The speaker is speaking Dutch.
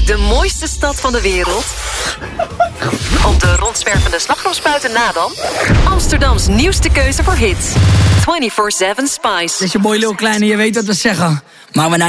uit de mooiste stad van de wereld? Op de rondzwervende slagroomspuiten na dan? Amsterdams nieuwste keuze voor hits. 24/7 Spice. Het is je boy Lil Kleine, je weet wat we zeggen. Maar we